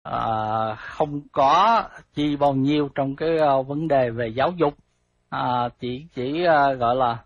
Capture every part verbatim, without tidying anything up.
uh, không có chi bao nhiêu trong cái uh, vấn đề về giáo dục, uh, chỉ chỉ uh, gọi là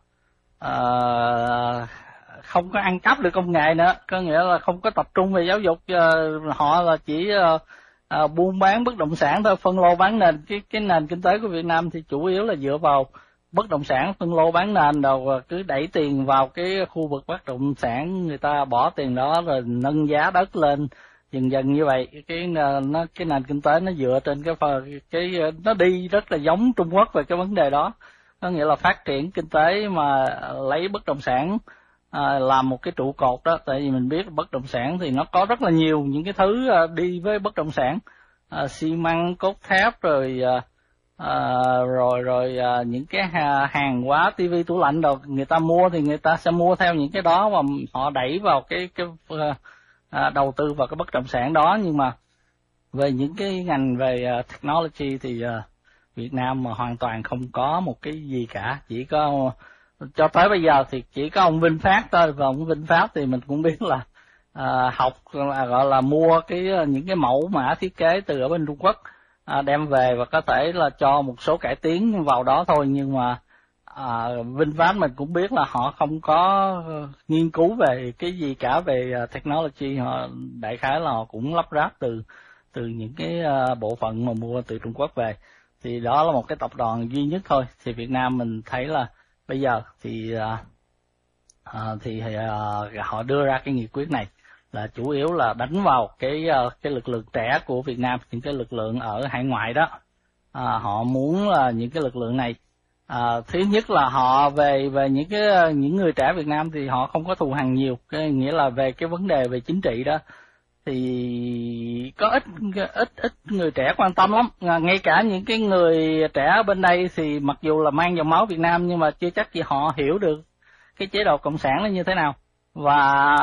uh, không có ăn cắp được công nghệ nữa, có nghĩa là không có tập trung về giáo dục. Uh, họ là chỉ uh, uh, buôn bán bất động sản thôi, phân lô bán nền. Cái cái nền kinh tế của Việt Nam thì chủ yếu là dựa vào bất động sản, phân lô bán nền, rồi cứ đẩy tiền vào cái khu vực bất động sản, người ta bỏ tiền đó rồi nâng giá đất lên dần dần như vậy. Cái nó cái nền kinh tế nó dựa trên cái cái nó đi rất là giống Trung Quốc về cái vấn đề đó, có nghĩa là phát triển kinh tế mà lấy bất động sản à, làm một cái trụ cột đó. Tại vì mình biết bất động sản thì nó có rất là nhiều những cái thứ đi với bất động sản, à, xi măng, cốt thép, rồi À, rồi rồi à, những cái hàng hóa, tivi, tủ lạnh rồi người ta mua thì người ta sẽ mua theo những cái đó mà họ đẩy vào cái cái à, đầu tư vào cái bất động sản đó. Nhưng mà về những cái ngành về uh, technology thì uh, Việt Nam mà hoàn toàn không có một cái gì cả. Chỉ có cho tới bây giờ thì chỉ có ông Vinh Phát thôi, và ông Vinh Phát thì mình cũng biết là uh, học là gọi là mua cái những cái mẫu mã thiết kế từ ở bên Trung Quốc, À, đem về và có thể là cho một số cải tiến vào đó thôi. Nhưng mà à, VinFast mình cũng biết là họ không có nghiên cứu về cái gì cả về uh, technology. Họ đại khái là họ cũng lắp ráp từ từ những cái uh, bộ phận mà mua từ Trung Quốc về. Thì đó là một cái tập đoàn duy nhất thôi. Thì Việt Nam mình thấy là bây giờ thì uh, uh, thì uh, họ đưa ra cái nghị quyết này là chủ yếu là đánh vào cái cái lực lượng trẻ của Việt Nam, những cái lực lượng ở hải ngoại đó. À, họ muốn là những cái lực lượng này, à, thứ nhất là họ về về những cái những người trẻ Việt Nam thì họ không có thù hằn nhiều, cái nghĩa là về cái vấn đề về chính trị đó thì có ít ít ít người trẻ quan tâm lắm. À, ngay cả những cái người trẻ ở bên đây thì mặc dù là mang dòng máu Việt Nam nhưng mà chưa chắc gì họ hiểu được cái chế độ cộng sản nó như thế nào. Và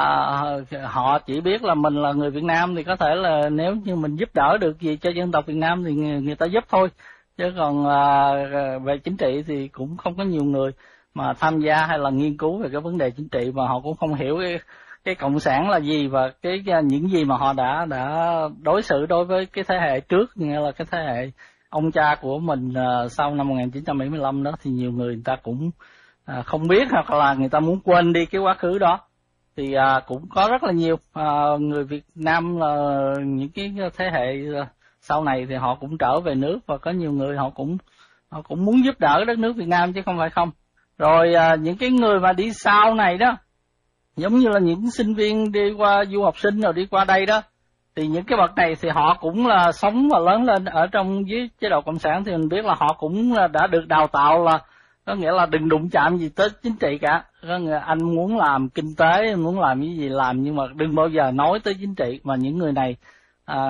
họ chỉ biết là mình là người Việt Nam thì có thể là nếu như mình giúp đỡ được gì cho dân tộc Việt Nam thì người, người ta giúp thôi, chứ còn à, về chính trị thì cũng không có nhiều người mà tham gia hay là nghiên cứu về cái vấn đề chính trị, mà họ cũng không hiểu cái, cái cộng sản là gì và cái những gì mà họ đã đã đối xử đối với cái thế hệ trước, nghĩa là cái thế hệ ông cha của mình à, sau năm một nghìn chín trăm bảy mươi lăm đó. Thì nhiều người người ta cũng à, không biết, hoặc là người ta muốn quên đi cái quá khứ đó. Thì à, cũng có rất là nhiều à, người Việt Nam là những cái thế hệ sau này thì họ cũng trở về nước, và có nhiều người họ cũng họ cũng muốn giúp đỡ đất nước Việt Nam chứ không phải không. Rồi à, những cái người mà đi sau này đó, giống như là những sinh viên đi qua du học sinh rồi đi qua đây đó, thì những cái bậc này thì họ cũng là sống và lớn lên ở trong dưới chế độ cộng sản, thì mình biết là họ cũng đã được đào tạo là có nghĩa là đừng đụng chạm gì tới chính trị cả. Có nghĩa anh muốn làm kinh tế, muốn làm cái gì làm, nhưng mà đừng bao giờ nói tới chính trị. Mà những người này à,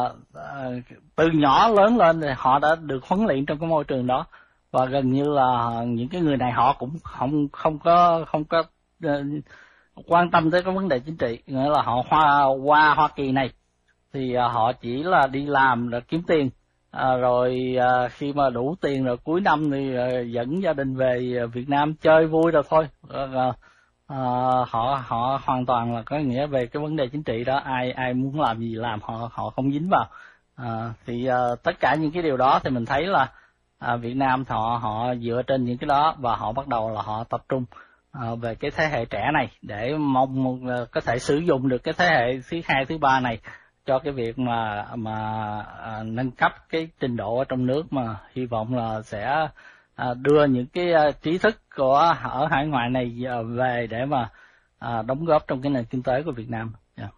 à, từ nhỏ lớn lên thì họ đã được huấn luyện trong cái môi trường đó, và gần như là những cái người này họ cũng không không có không có uh, quan tâm tới cái vấn đề chính trị. Nghĩa là họ hoa qua Hoa Kỳ này thì uh, họ chỉ là đi làm rồi kiếm tiền. À, rồi à, khi mà đủ tiền rồi cuối năm thì à, dẫn gia đình về Việt Nam chơi vui rồi thôi. À, à, họ họ hoàn toàn là có nghĩa về cái vấn đề chính trị đó, ai ai muốn làm gì làm, họ họ không dính vào. À, thì à, tất cả những cái điều đó thì mình thấy là à, Việt Nam họ họ dựa trên những cái đó, và họ bắt đầu là họ tập trung à, về cái thế hệ trẻ này để mong có thể sử dụng được cái thế hệ thứ hai thứ ba này cho cái việc mà mà à, nâng cấp cái trình độ ở trong nước, mà hy vọng là sẽ à, đưa những cái à, trí thức của ở hải ngoại này về để mà à, đóng góp trong cái nền kinh tế của Việt Nam. Yeah.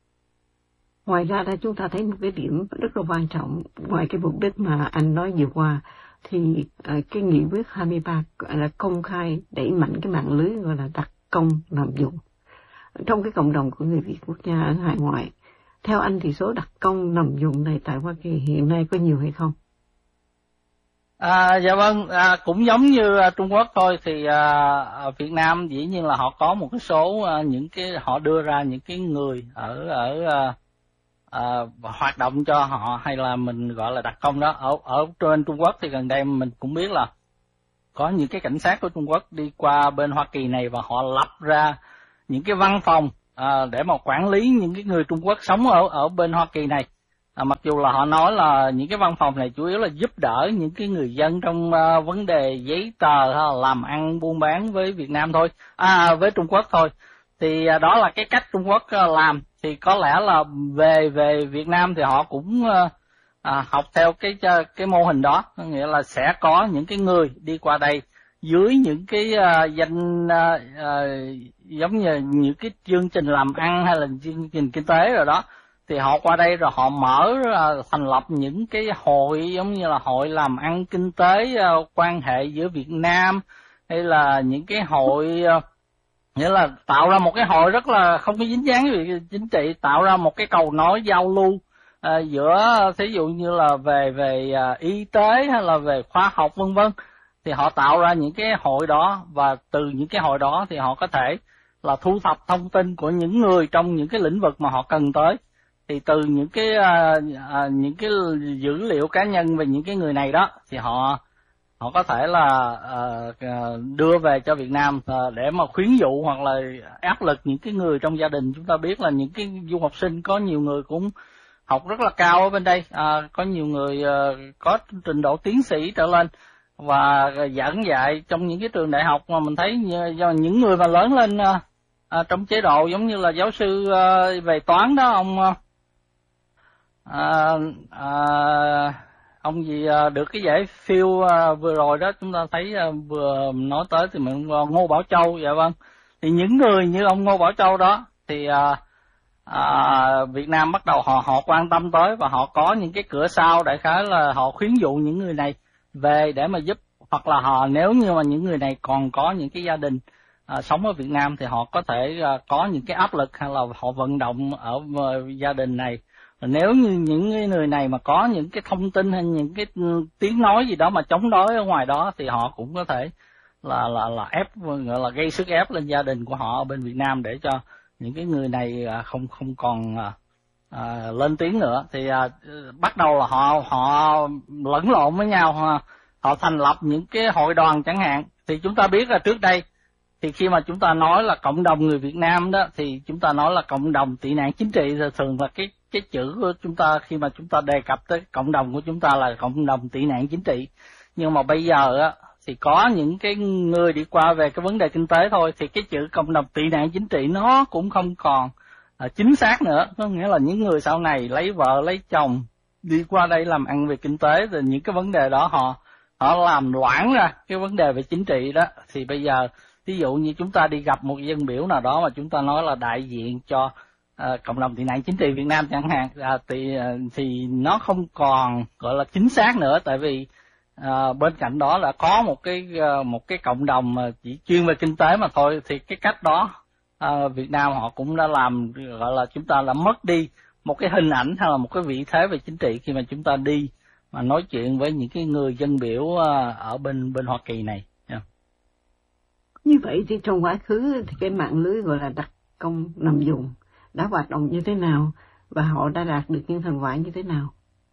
Ngoài ra là chúng ta thấy một cái điểm rất là quan trọng, ngoài cái mục đích mà anh nói vừa qua, thì à, cái nghị quyết hai mươi ba là công khai đẩy mạnh cái mạng lưới gọi là đặc công làm dụng trong cái cộng đồng của người Việt quốc gia ở hải ngoại. Theo anh thì số đặc công nằm dụng này tại Hoa Kỳ hiện nay có nhiều hay không? À, dạ vâng, à, cũng giống như à, Trung Quốc thôi. Thì à, Việt Nam dĩ nhiên là họ có một cái số à, những cái họ đưa ra những cái người ở ở à, à, hoạt động cho họ, hay là mình gọi là đặc công đó. Ở ở trên Trung Quốc thì gần đây mình cũng biết là có những cái cảnh sát của Trung Quốc đi qua bên Hoa Kỳ này, và họ lập ra những cái văn phòng À, để mà quản lý những cái người Trung Quốc sống ở ở bên Hoa Kỳ này. À, mặc dù là họ nói là những cái văn phòng này chủ yếu là giúp đỡ những cái người dân trong uh, vấn đề giấy tờ ha, làm ăn buôn bán với Việt Nam thôi, à với Trung Quốc thôi. Thì uh, đó là cái cách Trung Quốc uh, làm. Thì có lẽ là về về Việt Nam thì họ cũng uh, à, học theo cái cái mô hình đó, nghĩa là sẽ có những cái người đi qua đây dưới những cái uh, danh uh, uh, giống như những cái chương trình làm ăn hay là chương trình kinh tế rồi đó, thì họ qua đây rồi họ mở uh, thành lập những cái hội giống như là hội làm ăn kinh tế, uh, quan hệ giữa Việt Nam, hay là những cái hội uh, nghĩa là tạo ra một cái hội rất là không có dính dáng với chính trị, tạo ra một cái cầu nối giao lưu uh, giữa thí dụ như là về về uh, y tế hay là về khoa học vân vân. Thì họ tạo ra những cái hội đó, và từ những cái hội đó thì họ có thể là thu thập thông tin của những người trong những cái lĩnh vực mà họ cần tới. Thì từ những cái uh, uh, những cái dữ liệu cá nhân về những cái người này đó thì họ họ có thể là uh, đưa về cho Việt Nam uh, để mà khuyến dụ hoặc là áp lực những cái người trong gia đình. Chúng ta biết là những cái du học sinh có nhiều người cũng học rất là cao ở bên đây, uh, có nhiều người uh, có trình độ tiến sĩ trở lên và giảng dạy trong những cái trường đại học mà mình thấy do những người mà lớn lên uh, uh, trong chế độ giống như là giáo sư uh, về toán đó, ông uh, uh, ông gì uh, được cái giải phiêu uh, vừa rồi đó, chúng ta thấy uh, vừa nói tới thì mình uh, Ngô Bảo Châu, dạ vâng. Thì những người như ông Ngô Bảo Châu đó thì uh, uh, Việt Nam bắt đầu họ họ quan tâm tới, và họ có những cái cửa sau đại khái là họ khuyến dụ những người này về để mà giúp, hoặc là họ nếu như mà những người này còn có những cái gia đình à, sống ở Việt Nam thì họ có thể à, có những cái áp lực hay là họ vận động ở uh, gia đình này. Nếu như những người này mà có những cái thông tin hay những cái tiếng nói gì đó mà chống đối ở ngoài đó thì họ cũng có thể là là là ép, gọi là gây sức ép lên gia đình của họ ở bên Việt Nam để cho những cái người này à, không không còn à, à, lên tiếng nữa. Thì à, bắt đầu là họ họ lẫn lộn với nhau, họ, họ thành lập những cái hội đoàn chẳng hạn. Thì chúng ta biết là trước đây thì khi mà chúng ta nói là cộng đồng người Việt Nam đó thì chúng ta nói là cộng đồng tị nạn chính trị, thì thường là cái cái chữ của chúng ta khi mà chúng ta đề cập tới cộng đồng của chúng ta là cộng đồng tị nạn chính trị. Nhưng mà bây giờ á thì có những cái người đi qua về cái vấn đề kinh tế thôi, thì cái chữ cộng đồng tị nạn chính trị nó cũng không còn à, chính xác nữa. Có nghĩa là những người sau này lấy vợ lấy chồng đi qua đây làm ăn về kinh tế, thì những cái vấn đề đó họ họ làm loãng ra cái vấn đề về chính trị đó. Thì bây giờ ví dụ như chúng ta đi gặp một dân biểu nào đó mà chúng ta nói là đại diện cho à, cộng đồng tị nạn chính trị Việt Nam chẳng hạn, à, thì thì nó không còn gọi là chính xác nữa, tại vì à, bên cạnh đó là có một cái một cái cộng đồng mà chỉ chuyên về kinh tế mà thôi. Thì cái cách đó à, Việt Nam họ cũng đã làm, gọi là chúng ta đã mất đi một cái hình ảnh hay là một cái vị thế về chính trị khi mà chúng ta đi mà nói chuyện với những cái người dân biểu ở bên bên Hoa Kỳ này. Yeah. Như vậy thì trong quá khứ thì cái mạng lưới gọi là đặc công nằm vùng đã hoạt động như thế nào và họ đã đạt được những thành quả như thế nào?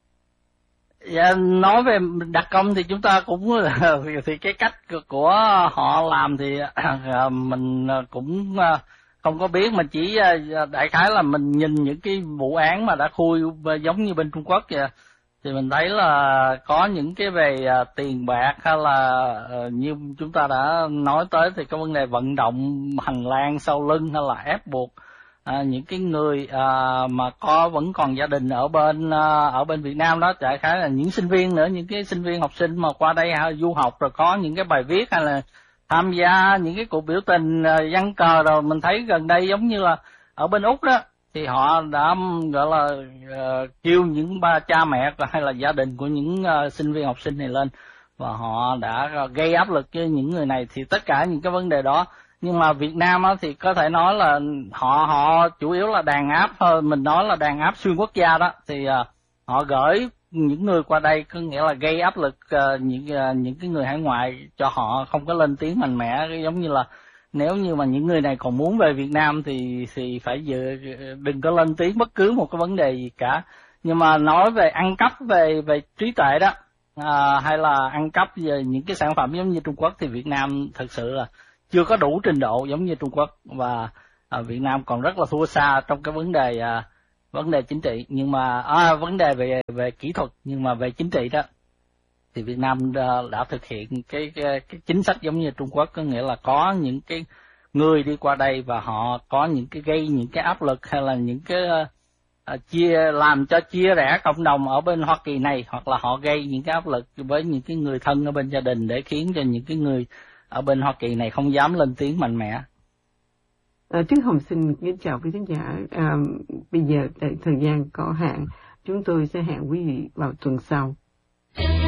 Dạ, nói về đặc công thì chúng ta cũng thì cái cách của họ làm thì mình cũng không có biết, mình chỉ đại khái là mình nhìn những cái vụ án mà đã khui giống như bên Trung Quốc kìa, thì mình thấy là có những cái về tiền bạc hay là như chúng ta đã nói tới thì cái vấn đề vận động hành lang sau lưng hay là ép buộc à, những cái người à, mà có vẫn còn gia đình ở bên à, ở bên Việt Nam đó, đại khái là những sinh viên nữa, những cái sinh viên học sinh mà qua đây ha, du học rồi có những cái bài viết hay là tham gia những cái cuộc biểu tình à, giăng cờ. Rồi mình thấy gần đây giống như là ở bên Úc đó thì họ đã gọi là uh, kêu những ba cha mẹ hay là gia đình của những uh, sinh viên học sinh này lên, và họ đã gây áp lực với những người này. Thì tất cả những cái vấn đề đó, nhưng mà Việt Nam á, thì có thể nói là họ họ chủ yếu là đàn áp thôi, mình nói là đàn áp xuyên quốc gia đó. Thì uh, họ gửi những người qua đây, có nghĩa là gây áp lực uh, những uh, những cái người hải ngoại cho họ không có lên tiếng mạnh mẽ, giống như là nếu như mà những người này còn muốn về Việt Nam thì thì phải dự, đừng có lên tiếng bất cứ một cái vấn đề gì cả. Nhưng mà nói về ăn cắp về về trí tuệ đó, à, hay là ăn cắp về những cái sản phẩm giống như Trung Quốc thì Việt Nam thực sự là chưa có đủ trình độ giống như Trung Quốc, và à, Việt Nam còn rất là thua xa trong cái vấn đề à, vấn đề chính trị, nhưng mà à, vấn đề về về kỹ thuật, nhưng mà về chính trị đó thì Việt Nam đã, đã thực hiện cái, cái cái chính sách giống như Trung Quốc, có nghĩa là có những cái người đi qua đây và họ có những cái gây những cái áp lực hay là những cái uh, chia làm cho chia rẽ cộng đồng ở bên Hoa Kỳ này, hoặc là họ gây những cái áp lực với những cái người thân ở bên gia đình để khiến cho những cái người ở bên Hoa Kỳ này không dám lên tiếng mạnh mẽ. À, Trứ Hồng xin kính chào quý khán giả. À, bây giờ tại thời gian có hạn, chúng tôi sẽ hẹn quý vị vào tuần sau.